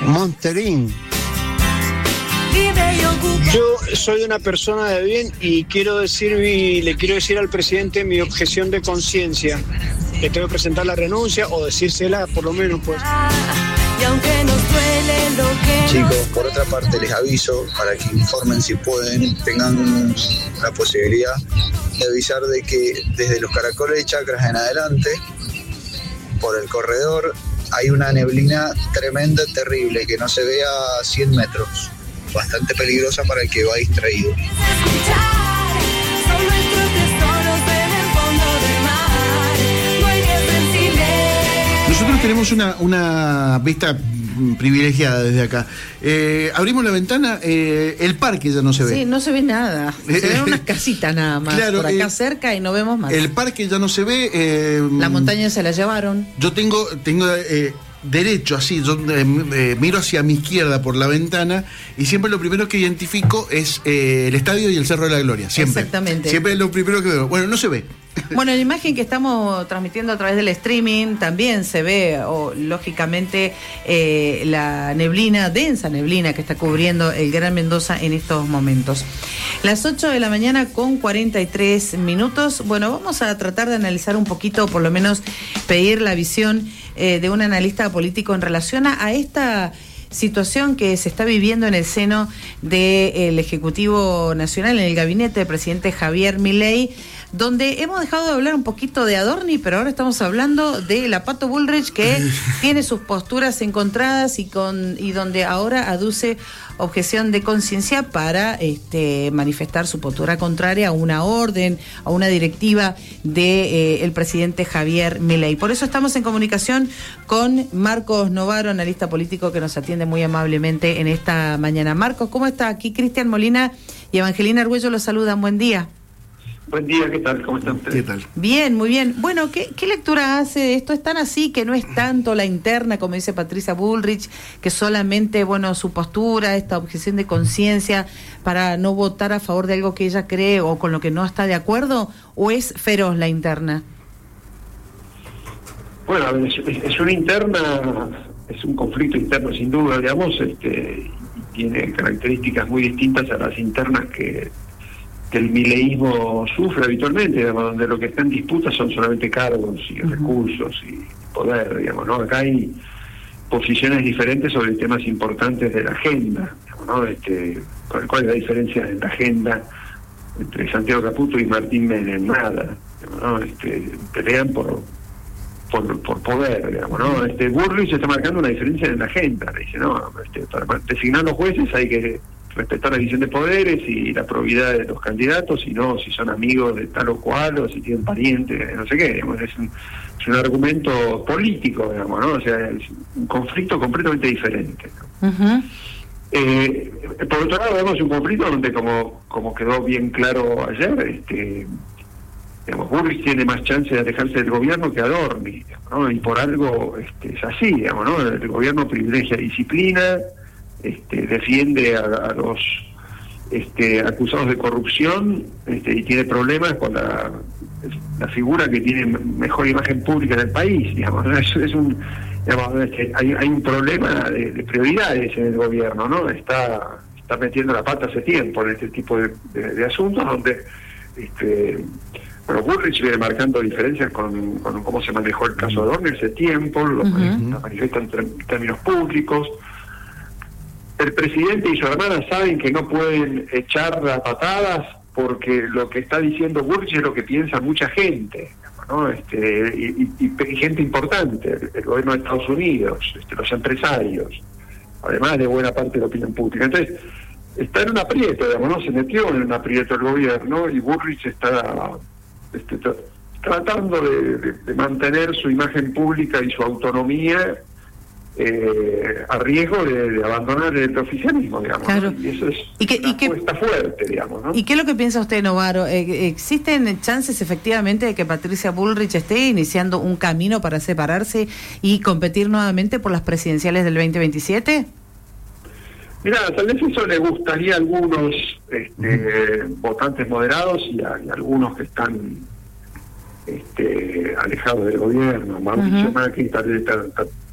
Monterín. Yo soy una persona de bien y le quiero decir al presidente mi objeción de conciencia. Le tengo que presentar la renuncia o decírsela por lo menos, pues. Y aunque nos duele lo que Chicos, por otra parte les aviso para que informen si pueden, tengan la posibilidad de avisar de que desde los Caracoles de Chacras en adelante, por el corredor, hay una neblina tremenda, terrible, que no se ve a 100 metros. Bastante peligrosa para el que va distraído. Nosotros tenemos una vista privilegiada desde acá. Abrimos la ventana, el parque ya no se ve. Sí, no se ve nada. Se ven unas casitas nada más. Claro, por acá cerca y no vemos más. El parque ya no se ve. La montaña se la llevaron. Yo tengo derecho, así, yo miro hacia mi izquierda por la ventana y siempre lo primero que identifico es el estadio y el Cerro de la Gloria. Siempre. Exactamente. Siempre es lo primero que veo. Bueno, no se ve. Bueno, la imagen que estamos transmitiendo a través del streaming también se ve, lógicamente, la neblina, densa neblina que está cubriendo el Gran Mendoza en estos momentos. Las 8 de la mañana con 43 minutos. Bueno, vamos a tratar de analizar un poquito, por lo menos pedir la visión de un analista político en relación a esta situación que se está viviendo en el seno del Ejecutivo Nacional, en el gabinete del presidente Javier Milei, donde hemos dejado de hablar un poquito de Adorni, pero ahora estamos hablando de la Pato Bullrich, que tiene sus posturas encontradas y donde ahora aduce objeción de conciencia para manifestar su postura contraria a una orden, a una directiva de el presidente Javier Milei. Por eso estamos en comunicación con Marcos Novaro, analista político que nos atiende muy amablemente en esta mañana. Marcos, ¿cómo está? Aquí Cristian Molina y Evangelina Argüello los saludan. Buen día. Buen día, ¿qué tal? ¿Cómo están ustedes? ¿Qué tal? Bien, muy bien. Bueno, ¿qué lectura hace de esto? ¿Es tan así que no es tanto la interna, como dice Patricia Bullrich, que solamente, su postura, esta objeción de conciencia para no votar a favor de algo que ella cree o con lo que no está de acuerdo? ¿O es feroz la interna? Bueno, es una interna, es un conflicto interno sin duda, digamos, y tiene características muy distintas a las internas que el mileísmo sufre habitualmente, digamos, donde lo que está en disputa son solamente cargos y recursos y poder, digamos, ¿no? Acá hay posiciones diferentes sobre temas importantes de la agenda, digamos, ¿no? ¿Cuál es la diferencia en la agenda entre Santiago Caputo y Martín Menem? Nada, digamos, ¿no? Pelean por poder, digamos, ¿no? Bullrich está marcando una diferencia en la agenda, le dice, no, para designar los jueces hay que respetar la división de poderes y la probidad de los candidatos, y no si son amigos de tal o cual o si tienen parientes, no sé qué, digamos, es un argumento político, digamos, ¿no? O sea, es un conflicto completamente diferente, ¿no? Por otro lado, vemos un conflicto donde, como quedó bien claro ayer, digamos, Bullrich tiene más chance de alejarse del gobierno que Adorni, digamos, ¿no? Y por algo es así, digamos, ¿no? El gobierno privilegia disciplina, defiende a los acusados de corrupción, y tiene problemas con la figura que tiene mejor imagen pública en el país, digamos, ¿no? Hay un problema de prioridades en el gobierno, ¿no? Está metiendo la pata hace tiempo en este tipo de asuntos donde Bullrich viene marcando diferencias con cómo se manejó el caso de Adorni hace tiempo, lo manifiesta en términos públicos. El presidente y su hermana saben que no pueden echar a patadas porque lo que está diciendo Bullrich es lo que piensa mucha gente, ¿no? Y gente importante, el gobierno de Estados Unidos, los empresarios, además de buena parte de la opinión pública. Entonces, está en un aprieto, digamos, ¿no? Se metió en un aprieto el gobierno y Bullrich está tratando de mantener su imagen pública y su autonomía a riesgo de abandonar el oficialismo, digamos, claro. ¿no? Y eso es una apuesta fuerte, digamos, ¿no? ¿Y qué es lo que piensa usted, Novaro? ¿Existen chances efectivamente de que Patricia Bullrich esté iniciando un camino para separarse y competir nuevamente por las presidenciales del 2027? Mira, tal vez eso le gustaría a algunos votantes moderados y a algunos que están alejados del gobierno. Mauricio Macri tal vez está